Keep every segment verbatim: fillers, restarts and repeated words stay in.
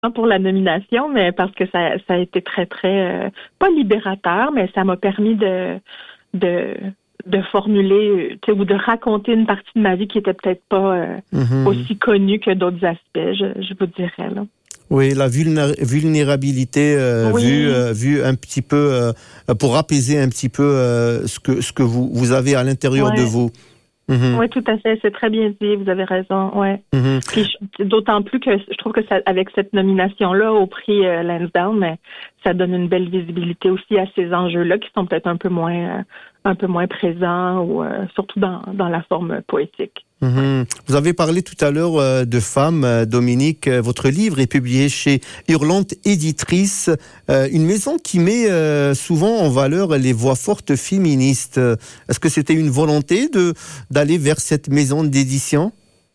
pour la nomination, mais parce que ça, ça a été très, très, euh, pas libérateur, mais ça m'a permis de, de, de formuler, tu sais, ou de raconter une partie de ma vie qui était peut-être pas euh, mm-hmm. aussi connue que d'autres aspects, je, je vous dirais, là. Oui, la vulnérabilité euh, oui. vue, euh, vue un petit peu, euh, pour apaiser un petit peu euh, ce que, ce que vous, vous avez à l'intérieur ouais. de vous. Mm-hmm. Oui, tout à fait. C'est très bien dit. Vous avez raison. Ouais. Mm-hmm. Puis je, d'autant plus que je trouve que ça, avec cette nomination-là au prix euh, Lansdowne, mais ça donne une belle visibilité aussi à ces enjeux-là qui sont peut-être un peu moins, euh, un peu moins présents ou euh, surtout dans, dans la forme poétique. Mmh. Vous avez parlé tout à l'heure euh, de femmes, euh, Dominique. Euh, votre livre est publié chez Hurlante Éditrice, euh, une maison qui met euh, souvent en valeur les voix fortes féministes. Euh, est-ce que c'était une volonté de d'aller vers cette maison d'édition?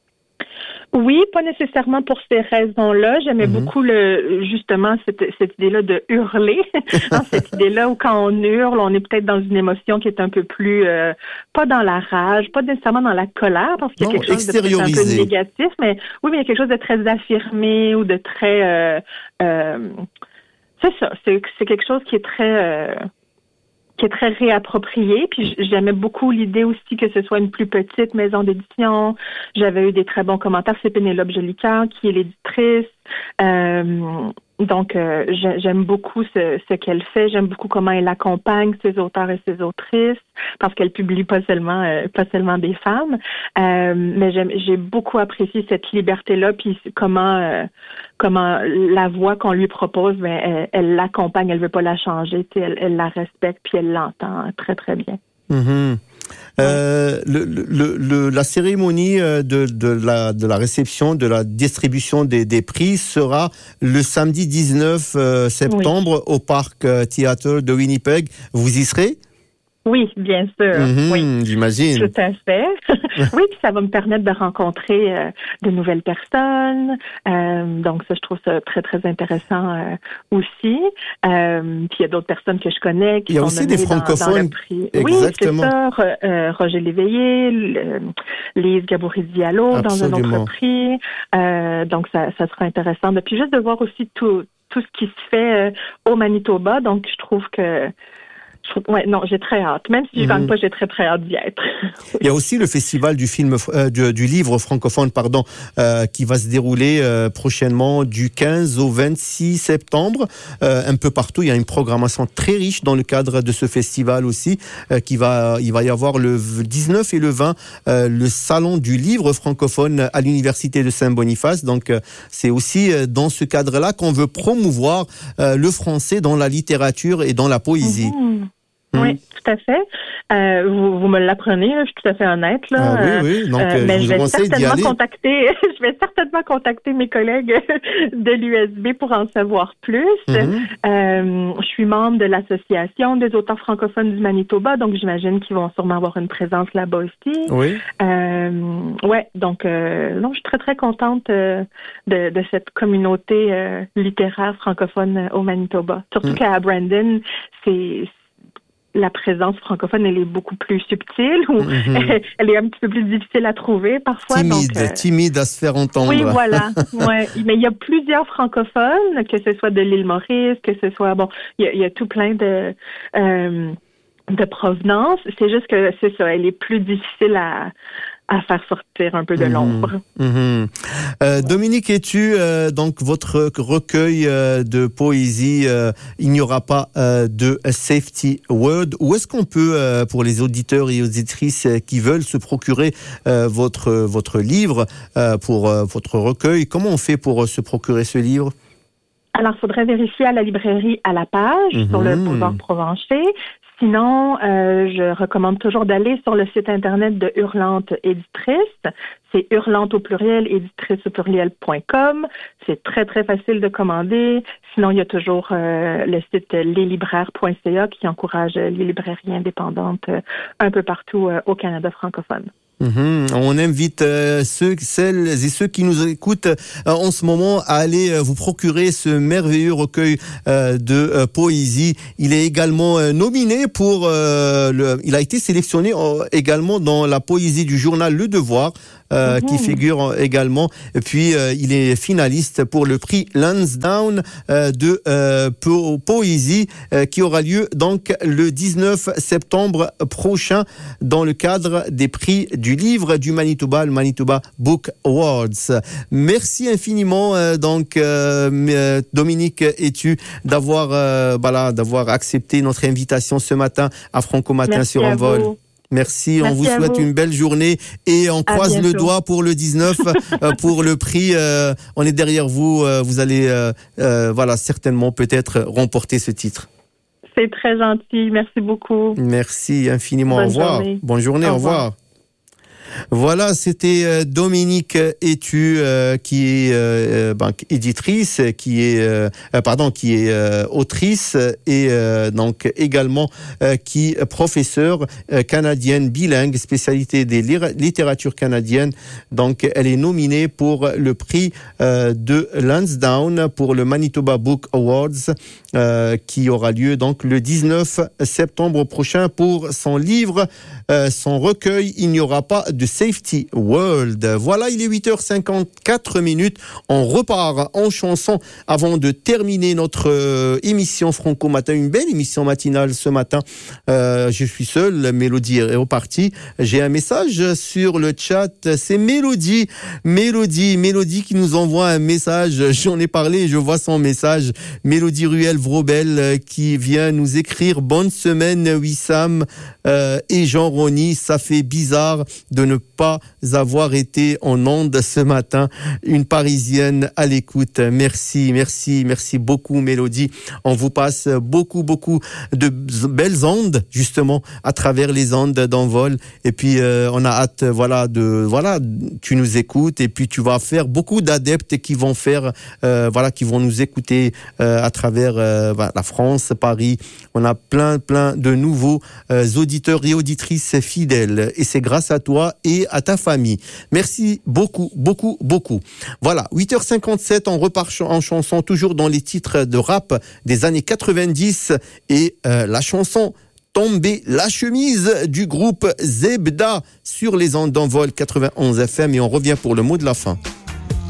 Oui, pas nécessairement pour ces raisons-là. J'aimais mm-hmm. beaucoup le justement cette, cette idée-là de hurler. Cette idée-là où quand on hurle, on est peut-être dans une émotion qui est un peu plus euh, pas dans la rage, pas nécessairement dans la colère, parce qu'il y a non, quelque chose de peut-être un peu négatif, mais oui, mais il y a quelque chose de très affirmé ou de très euh, euh, c'est ça, c'est, c'est quelque chose qui est très euh, qui est très réapproprié. Puis j'aimais beaucoup l'idée aussi que ce soit une plus petite maison d'édition. J'avais eu des très bons commentaires. C'est Pénélope Jolicoeur qui est l'éditrice. Euh, donc, euh, j'aime beaucoup ce, ce qu'elle fait. J'aime beaucoup comment elle accompagne ses auteurs et ses autrices, parce qu'elle publie pas seulement euh, pas seulement des femmes. Euh, mais j'aime, j'ai beaucoup apprécié cette liberté-là, puis comment euh, comment la voix qu'on lui propose, ben, elle, elle l'accompagne. Elle veut pas la changer. Elle, elle la respecte, puis elle l'entend très très bien. Mm-hmm. Euh, le, le, le, la cérémonie de, de, la, de la réception, de la distribution des, des prix sera le samedi dix-neuf septembre oui. au Parc Theatre de Winnipeg. Vous y serez? Oui, bien sûr. Mmh, oui. J'imagine. Tout à fait. Oui, puis ça va me permettre de rencontrer euh, de nouvelles personnes. Euh, donc ça, je trouve ça très, très intéressant euh, aussi. Euh, puis il y a d'autres personnes que je connais qui il y a sont aussi des francophones. Dans, dans le prix. Exactement. Oui, c'est ça. Euh, Roger Léveillé, le, Lise Gabouri-Diallo dans un autre prix. Euh, donc ça, ça sera intéressant. De, puis juste de voir aussi tout, tout ce qui se fait euh, au Manitoba. Donc je trouve que Ouais, non, j'ai très hâte. Même si je ne gagne mmh. pas, j'ai très très hâte d'y être. Il y a aussi le festival du film, euh, du, du livre francophone, pardon, euh, qui va se dérouler euh, prochainement du quinze au vingt-six septembre. Euh, un peu partout, il y a une programmation très riche dans le cadre de ce festival aussi, euh, qui va, il va y avoir le dix-neuf et le vingt, euh, le salon du livre francophone à l'université de Saint-Boniface. Donc, euh, c'est aussi euh, dans ce cadre-là qu'on veut promouvoir euh, le français dans la littérature et dans la poésie. Mmh. Oui, tout à fait. Euh, vous, vous me l'apprenez, là, je suis tout à fait honnête. Là. Ah oui, oui. Donc, euh, mais je, je vais certainement contacter, je vais certainement contacter mes collègues de l'U S B pour en savoir plus. Mm-hmm. Euh, je suis membre de l'Association des auteurs francophones du Manitoba, donc j'imagine qu'ils vont sûrement avoir une présence là-bas aussi. Oui. Euh, ouais, donc euh, non, je suis très très contente euh, de, de cette communauté euh, littéraire francophone au Manitoba. Surtout mm. qu'à Brandon, c'est la présence francophone, elle est beaucoup plus subtile ou mm-hmm. elle est un petit peu plus difficile à trouver parfois. Timide, donc, euh... timide à se faire entendre. Oui, voilà. Ouais. Mais il y a plusieurs francophones, que ce soit de l'île Maurice, que ce soit, bon, il y a, il y a tout plein de... Euh, de provenance. C'est juste que c'est ça, elle est plus difficile à à faire sortir un peu de l'ombre. Mmh, mmh. Euh, Dominique Etu, euh, donc votre recueil euh, de poésie, euh, il n'y aura pas euh, de safety word. Où est-ce qu'on peut, euh, pour les auditeurs et auditrices qui veulent se procurer euh, votre votre livre, euh, pour euh, votre recueil, comment on fait pour euh, se procurer ce livre? Alors, il faudrait vérifier à la librairie à la page, mmh. sur le boulevard Provencher. Sinon, euh, je recommande toujours d'aller sur le site internet de Hurlante Éditrice. C'est Hurlante au pluriel, éditrice au pluriel point com. C'est très, très facile de commander. Sinon, il y a toujours euh, le site leslibraires point c a qui encourage les librairies indépendantes euh, un peu partout euh, au Canada francophone. Mmh. On invite euh, ceux, celles et ceux qui nous écoutent euh, en ce moment à aller euh, vous procurer ce merveilleux recueil euh, de euh, poésie. Il est également euh, nominé pour, euh, le, il a été sélectionné euh, également dans la poésie du journal Le Devoir euh, mmh. qui figure également. Et puis, euh, il est finaliste pour le prix Lansdowne euh, de euh, po- poésie euh, qui aura lieu donc le dix-neuf septembre prochain dans le cadre des prix du livre du Manitoba, le Manitoba Book Awards. Merci infiniment euh, donc euh, Dominique Etu d'avoir euh, voilà, d'avoir accepté notre invitation ce matin à Franco Matin Merci sur Envol. vous. Merci, Merci on vous souhaite vous. une belle journée et on croise bientôt. le doigt pour le dix-neuf euh, pour le prix. Euh, on est derrière vous, euh, vous allez euh, euh, voilà certainement peut-être remporter ce titre. C'est très gentil, merci beaucoup. Merci infiniment. Bonne au revoir. journée. Bonne journée. Au, au revoir. revoir. Voilà, c'était Dominique Etu euh, qui est euh, ben, éditrice, qui est euh, pardon, qui est euh, autrice et euh, donc également euh, qui est professeure euh, canadienne bilingue, spécialité des littératures canadiennes. Donc, elle est nominée pour le prix euh, de Lansdowne pour le Manitoba Book Awards euh, qui aura lieu donc le dix-neuf septembre prochain pour son livre, euh, son recueil. Il n'y aura pas de Safety World. Voilà, il est huit heures cinquante-quatre minutes. On repart en chanson avant de terminer notre euh, émission Franco Matin. Une belle émission matinale ce matin. Euh, je suis seul. Mélodie est repartie. J'ai un message sur le chat. C'est Mélodie. Mélodie. Mélodie qui nous envoie un message. J'en ai parlé. Je vois son message. Mélodie Ruel-Vrobel qui vient nous écrire: bonne semaine Wissam euh, et Jean-Rony. Ça fait bizarre de ne pas avoir été en onde ce matin. Une Parisienne à l'écoute. Merci, merci, merci beaucoup Mélodie. On vous passe beaucoup, beaucoup de belles ondes justement à travers les ondes d'Envol. Et puis euh, on a hâte, voilà, de voilà, tu nous écoutes et puis tu vas faire beaucoup d'adeptes qui vont faire, euh, voilà, qui vont nous écouter euh, à travers euh, la France, Paris. On a plein, plein de nouveaux euh, auditeurs et auditrices fidèles. Et c'est grâce à toi et à ta famille. Merci beaucoup, beaucoup, beaucoup. Voilà, huit heures cinquante-sept, on repart en chanson, toujours dans les titres de rap des années quatre-vingt-dix et euh, la chanson Tomber la chemise du groupe Zebda sur les ondes d'Envol quatre-vingt-onze F M et on revient pour le mot de la fin.